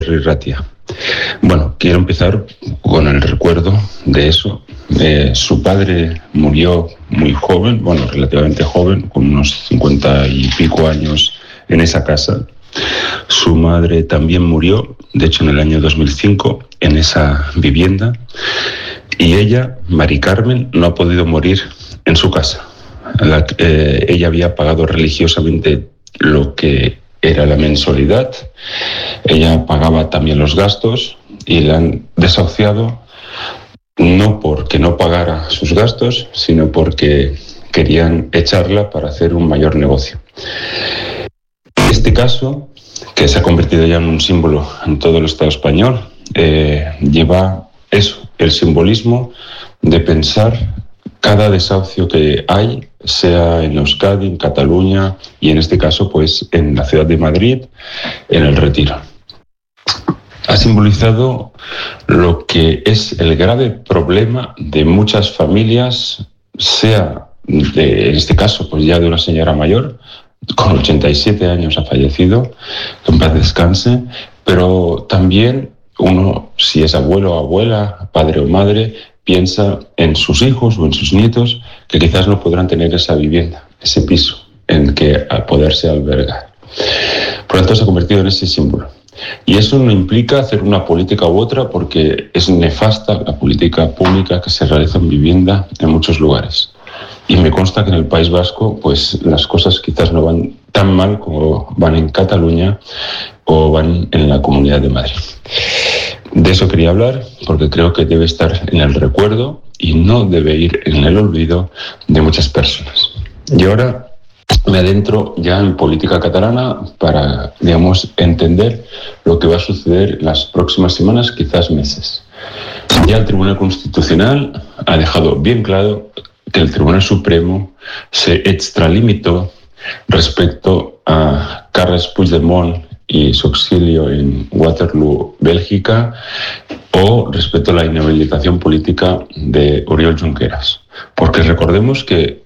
Ratia. Bueno, quiero empezar con el recuerdo de eso. Su padre murió muy joven, bueno, relativamente joven, con unos 50 y pico años en esa casa. Su madre también murió, de hecho en el año 2005, en esa vivienda. Y ella, Mari Carmen, no ha podido morir en su casa. Ella había pagado religiosamente lo que era la mensualidad. Ella pagaba también los gastos y la han desahuciado, no porque no pagara sus gastos, sino porque querían echarla para hacer un mayor negocio. Este caso, que se ha convertido ya en un símbolo en todo el Estado español, lleva eso, el simbolismo de pensar cada desahucio que hay, sea en Euskadi, en Cataluña y en este caso pues en la ciudad de Madrid, en el Retiro. Ha simbolizado lo que es el grave problema de muchas familias, sea en este caso pues ya de una señora mayor, con 87 años ha fallecido, que en paz descanse, pero también uno, si es abuelo o abuela, padre o madre, piensa en sus hijos o en sus nietos que quizás no podrán tener esa vivienda, ese piso en que poderse albergar. Por lo tanto, se ha convertido en ese símbolo. Y eso no implica hacer una política u otra, porque es nefasta la política pública que se realiza en vivienda en muchos lugares. Y me consta que en el País Vasco pues las cosas quizás no van tan mal como van en Cataluña o van en la Comunidad de Madrid. De eso quería hablar porque creo que debe estar en el recuerdo y no debe ir en el olvido de muchas personas. Y ahora me adentro ya en política catalana para, digamos, entender lo que va a suceder en las próximas semanas, quizás meses. Ya el Tribunal Constitucional ha dejado bien claro que el Tribunal Supremo se extralimitó respecto a Carles Puigdemont y su exilio en Waterloo, Bélgica, o respecto a la inhabilitación política de Oriol Junqueras. Porque recordemos que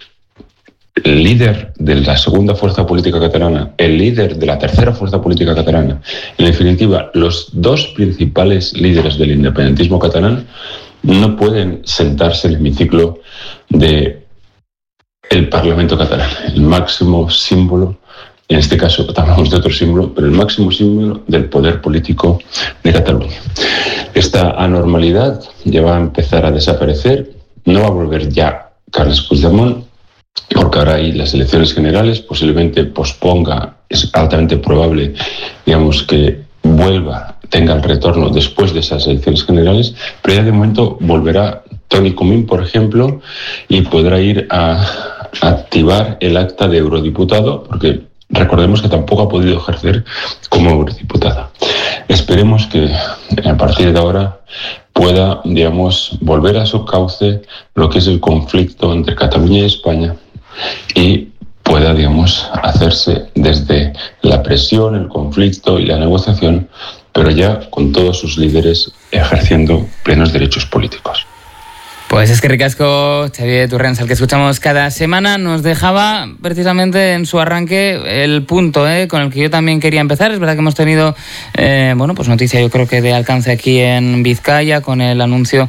el líder de la segunda fuerza política catalana, el líder de la tercera fuerza política catalana, en definitiva, los dos principales líderes del independentismo catalán, no pueden sentarse en el hemiciclo del Parlamento catalán, el máximo símbolo. En este caso hablamos de otro símbolo, pero el máximo símbolo del poder político de Cataluña. Esta anormalidad ya va a empezar a desaparecer, no va a volver ya Carles Puigdemont, porque ahora hay las elecciones generales, posiblemente posponga, es altamente probable, digamos, que vuelva, tenga el retorno después de esas elecciones generales, pero ya de momento volverá Toni Comín, por ejemplo, y podrá ir a activar el acta de eurodiputado, porque recordemos que tampoco ha podido ejercer como eurodiputada. Esperemos que a partir de ahora pueda, digamos, volver a su cauce lo que es el conflicto entre Cataluña y España y pueda, digamos, hacerse desde la presión, el conflicto y la negociación, pero ya con todos sus líderes ejerciendo plenos derechos políticos. Pues es que ricasco, Xavier Torrens, al que escuchamos cada semana, nos dejaba precisamente en su arranque el punto con el que yo también quería empezar. Es verdad que hemos tenido pues noticia, yo creo que de alcance aquí en Vizcaya, con el anuncio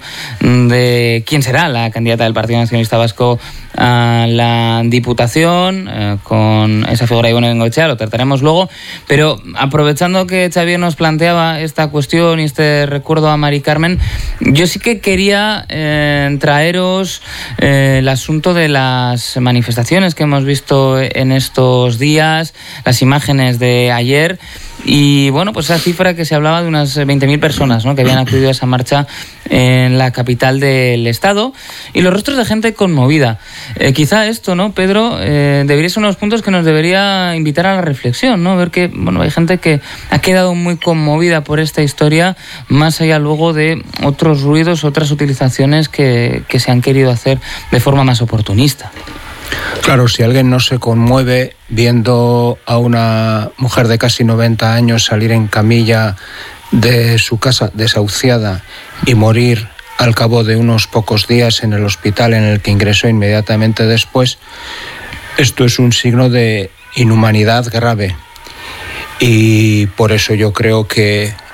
de quién será la candidata del Partido Nacionalista Vasco a la Diputación, con esa figura de Ibone Bengoechea, lo trataremos luego, pero aprovechando que Xavier nos planteaba esta cuestión y este recuerdo a Mari Carmen, yo sí que quería traeros el asunto de las manifestaciones que hemos visto en estos días, las imágenes de ayer y bueno, pues esa cifra que se hablaba de unas 20.000 personas, ¿no?, que habían acudido a esa marcha en la capital del Estado y los rostros de gente conmovida. Quizá esto, ¿no, Pedro? Debería ser uno de los puntos que nos debería invitar a la reflexión, ¿no? Ver que, bueno, hay gente que ha quedado muy conmovida por esta historia, más allá luego de otros ruidos, otras utilizaciones que se han querido hacer de forma más oportunista. Claro, si alguien no se conmueve viendo a una mujer de casi 90 años salir en camilla de su casa desahuciada y morir al cabo de unos pocos días en el hospital en el que ingresó inmediatamente después, esto es un signo de inhumanidad grave. Y por eso yo creo que